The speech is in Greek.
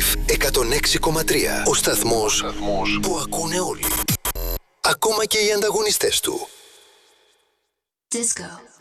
Live 106,3. Ο σταθμός που ακούνε όλοι. Ακόμα και οι ανταγωνιστές του. Disco.